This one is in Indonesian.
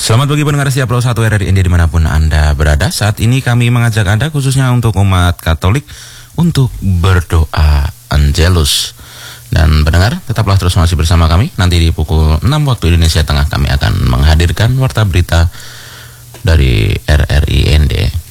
Selamat pagi pendengar siap Pro 1 RRI India dimanapun Anda berada. Saat ini kami mengajak Anda khususnya untuk umat Katolik untuk berdoa Angelus. Dan pendengar, tetaplah terus masih bersama kami. Nanti di pukul 6 waktu Indonesia Tengah kami akan menghadirkan warta berita dari RRI ND.